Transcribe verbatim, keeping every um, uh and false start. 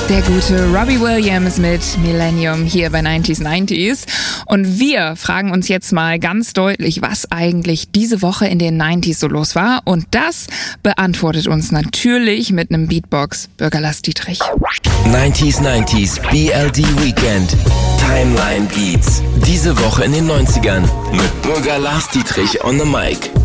Der gute Robbie Williams mit Millennium hier bei neunzig neunzig. Und wir fragen uns jetzt mal ganz deutlich, was eigentlich diese Woche in den neunziger so los war. Und das beantwortet uns natürlich mit einem Beatbox Bürger Lars Dietrich. neunzig neunzig B L D Weekend Timeline Beats. Diese Woche in den neunzigern mit Bürger Lars Dietrich on the mic.